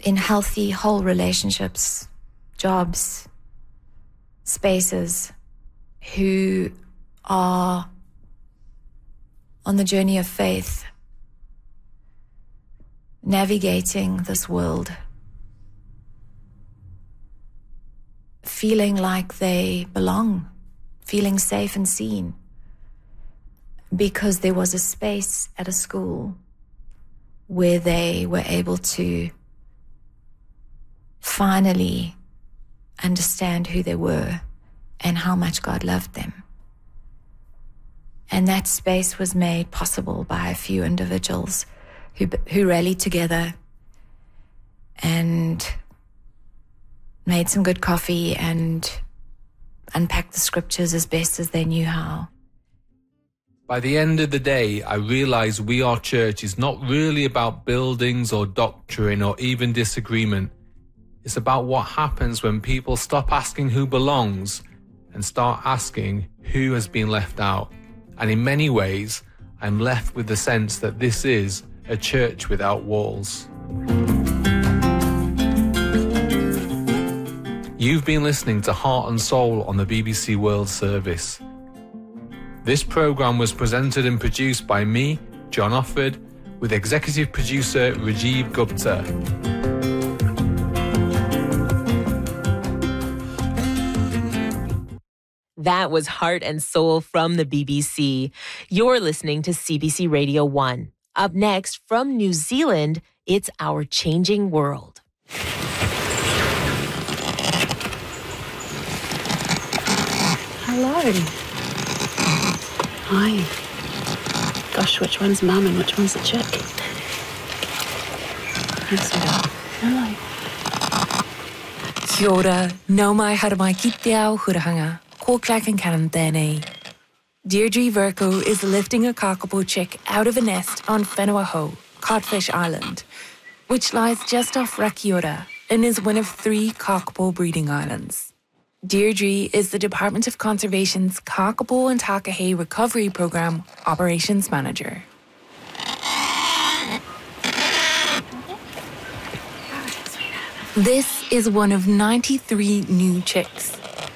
in healthy, whole relationships, jobs, spaces, who are on the journey of faith, navigating this world, feeling like they belong, feeling safe and seen, because there was a space at a school where they were able to finally understand who they were and how much God loved them. And that space was made possible by a few individuals who rallied together and made some good coffee and unpacked the scriptures as best as they knew how. By the end of the day, I realised We Are Church is not really about buildings or doctrine or even disagreement. It's about what happens when people stop asking who belongs and start asking who has been left out. And in many ways, I'm left with the sense that this is a church without walls. You've been listening to Heart and Soul on the BBC World Service. This programme was presented and produced by me, John Offord, with executive producer Rajiv Gupta. That was Heart and Soul from the BBC. You're listening to CBC Radio 1. Up next, from New Zealand, it's Our Changing World. Hello. Hi. Gosh, which one's mum and which one's the chick? Yes, sweetheart. Hello. Kia ora, nau mai hara mai ki te ao hurahanga, ko Clackan Cannon tēnei. Deirdre Verco is lifting a kakapo chick out of a nest on Whenua-Ho, Codfish Island, which lies just off Rakiura and is one of 3 kakapo breeding islands. Deirdre is the Department of Conservation's Kakapo and Takahe Recovery Program Operations Manager. This is one of 93 new chicks.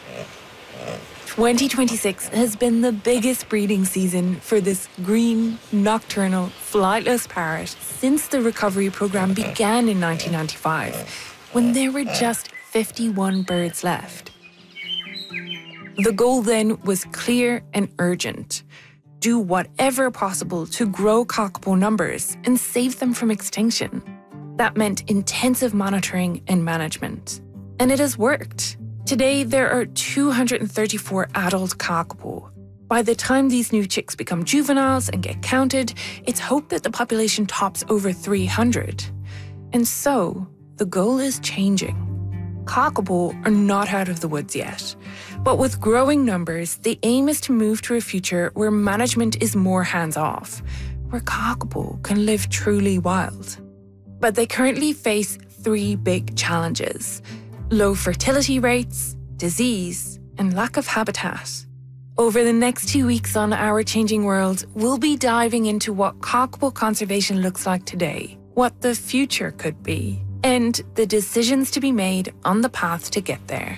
2026 has been the biggest breeding season for this green, nocturnal, flightless parrot since the recovery program began in 1995, when there were just 51 birds left. The goal then was clear and urgent. Do whatever possible to grow kakapo numbers and save them from extinction. That meant intensive monitoring and management. And it has worked. Today, there are 234 adult kakapo. By the time these new chicks become juveniles and get counted, it's hoped that the population tops over 300. And so, the goal is changing. Kakapo are not out of the woods yet. But with growing numbers, the aim is to move to a future where management is more hands-off, where kakapo can live truly wild. But they currently face 3 big challenges: low fertility rates, disease, and lack of habitat. Over the next 2 weeks on Our Changing World, we'll be diving into what kakapo conservation looks like today, what the future could be, and the decisions to be made on the path to get there.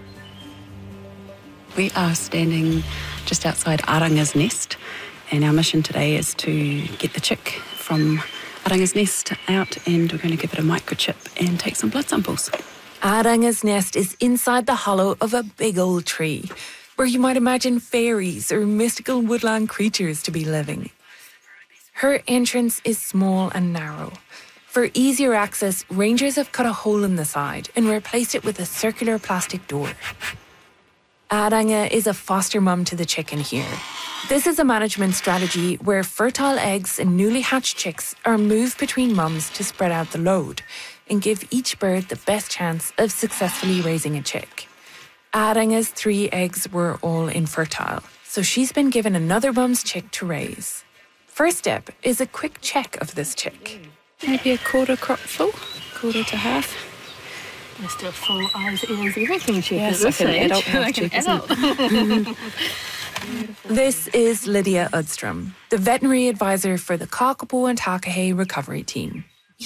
We are standing just outside Aranga's nest, and our mission today is to get the chick from Aranga's nest out, and we're going to give it a microchip and take some blood samples. Aranga's nest is inside the hollow of a big old tree, where you might imagine fairies or mystical woodland creatures to be living. Her entrance is small and narrow. For easier access, rangers have cut a hole in the side and replaced it with a circular plastic door. Aranga is a foster mum to the chicken here. This is a management strategy where fertile eggs and newly hatched chicks are moved between mums to spread out the load and give each bird the best chance of successfully raising a chick. Aranga's 3 eggs were all infertile, so she's been given another mum's chick to raise. First step is a quick check of this chick. Maybe a quarter crop full, quarter to half. They're still full eyes, ears, everything chick. Yes, like an adult chick, isn't it? This is Lydia Udstrom, the veterinary advisor for the Kakapo and Takahe recovery team.